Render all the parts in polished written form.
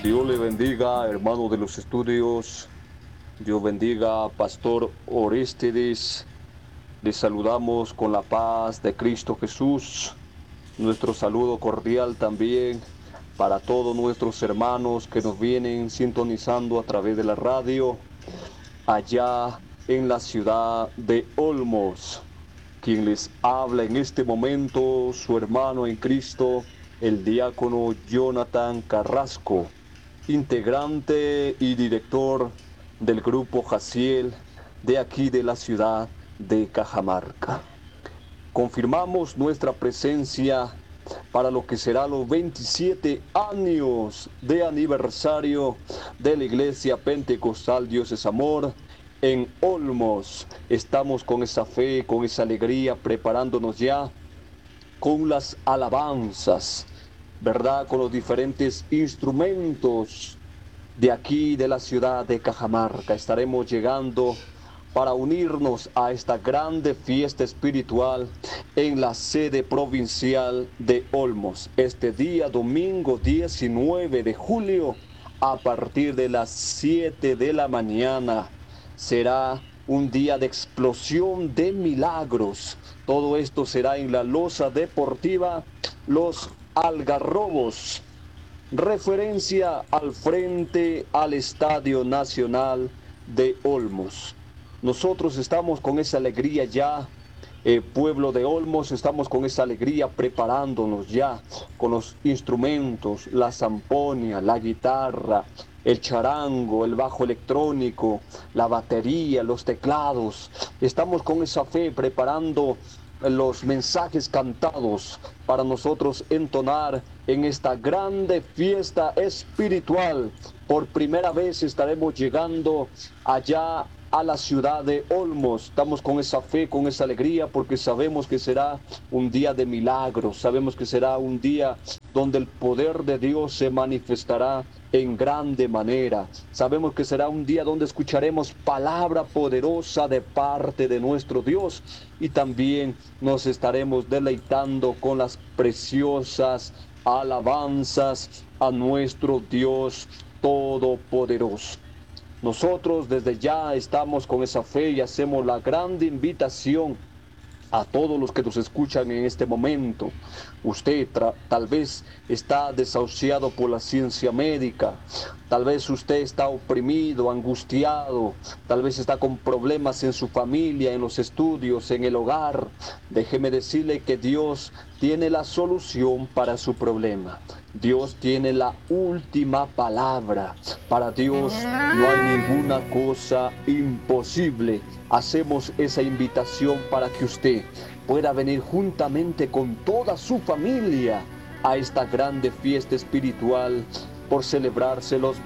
Dios le bendiga, hermano de los estudios. Dios bendiga, Pastor Orístides. Les saludamos con la paz de Cristo Jesús. Nuestro saludo cordial también para todos nuestros hermanos que nos vienen sintonizando a través de la radio allá en la ciudad de Olmos. Quien les habla en este momento, su hermano en Cristo, el diácono Jonathan Carrasco, integrante y director del grupo Jaciel de aquí de la ciudad de Cajamarca. Confirmamos nuestra presencia para lo que será los 27 años de aniversario de la Iglesia Pentecostal Dios es Amor en Olmos. Estamos con esa fe, con esa alegría, preparándonos ya con las alabanzas, ¿verdad? Con los diferentes instrumentos de aquí, de la ciudad de Cajamarca. Estaremos llegando para unirnos a esta grande fiesta espiritual en la sede provincial de Olmos. Este día, domingo 19 de julio, a partir de las 7 de la mañana, será un día de explosión de milagros. Todo esto será en la loza deportiva Los Algarrobos, referencia al frente al Estadio Nacional de Olmos. Nosotros estamos con esa alegría ya, pueblo de Olmos, estamos con esa alegría preparándonos ya con los instrumentos, la zamponia, la guitarra, el charango, el bajo electrónico, la batería, los teclados. Estamos con esa fe preparando los mensajes cantados para nosotros entonar en esta grande fiesta espiritual. Por primera vez estaremos llegando allá a la ciudad de Olmos. Estamos con esa fe, con esa alegría, porque sabemos que será un día de milagros, sabemos que será un día donde el poder de Dios se manifestará en grande manera. Sabemos que será un día donde escucharemos palabra poderosa de parte de nuestro Dios, y también nos estaremos deleitando con las preciosas alabanzas a nuestro Dios Todopoderoso. Nosotros desde ya estamos con esa fe y hacemos la grande invitación a todos los que nos escuchan en este momento. Usted tal vez está desahuciado por la ciencia médica, tal vez usted está oprimido, angustiado, tal vez está con problemas en su familia, en los estudios, en el hogar. Déjeme decirle que Dios tiene la solución para su problema. Dios tiene la última palabra. Para Dios no hay ninguna cosa imposible. Hacemos esa invitación para que usted pueda venir juntamente con toda su familia a esta grande fiesta espiritual por celebrarse los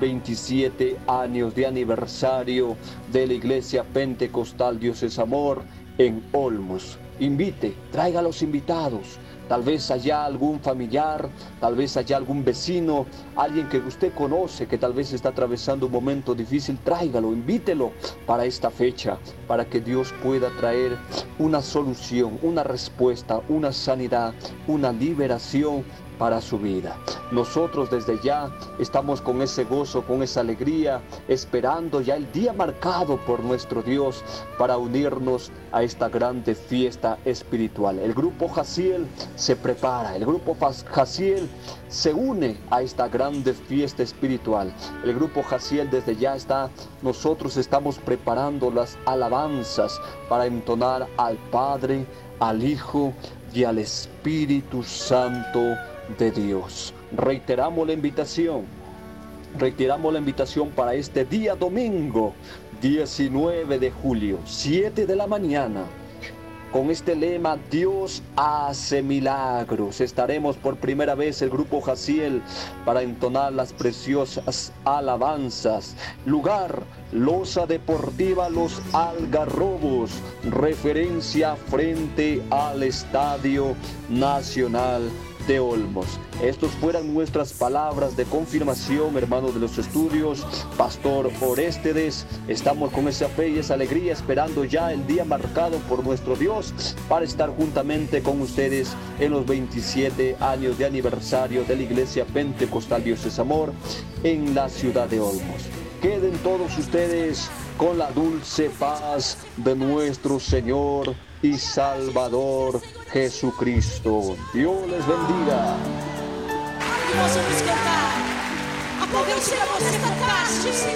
27 años de aniversario de la Iglesia Pentecostal Dios es Amor en Olmos. Invite, traiga a los invitados. Tal vez haya algún familiar, tal vez haya algún vecino, alguien que usted conoce que tal vez está atravesando un momento difícil. Tráigalo, invítelo para esta fecha, para que Dios pueda traer una solución, una respuesta, una sanidad, una liberación para su vida. Nosotros desde ya estamos con ese gozo, con esa alegría, esperando ya el día marcado por nuestro Dios para unirnos a esta grande fiesta espiritual. El grupo Jaciel se prepara, el grupo Jaciel se une a esta grande fiesta espiritual. El grupo Jaciel desde ya nosotros estamos preparando las alabanzas para entonar al Padre, al Hijo y al Espíritu Santo de Dios. Reiteramos la invitación para este día domingo 19 de julio, 7 de la mañana, con este lema: Dios hace milagros. Estaremos por primera vez el grupo Jaciel para entonar las preciosas alabanzas. Lugar: loza deportiva Los Algarrobos, referencia frente al Estadio Nacional de Olmos. Estos fueran nuestras palabras de confirmación, hermanos de los estudios. Pastor Oréstedes, estamos con esa fe y esa alegría esperando ya el día marcado por nuestro Dios para estar juntamente con ustedes en los 27 años de aniversario de la Iglesia Pentecostal Dios es Amor en la ciudad de Olmos. Queden todos ustedes con la dulce paz de nuestro Señor y Salvador Jesucristo. Dios les bendiga. Nós vamos cantar. Aproveite para você focar.